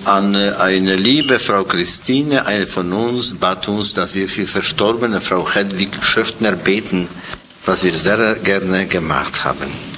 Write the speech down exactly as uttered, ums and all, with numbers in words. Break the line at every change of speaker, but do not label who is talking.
an eine liebe Frau Christine, eine von uns, bat uns, dass wir für verstorbene Frau Hedwig Schöftner beten, was wir sehr gerne gemacht haben.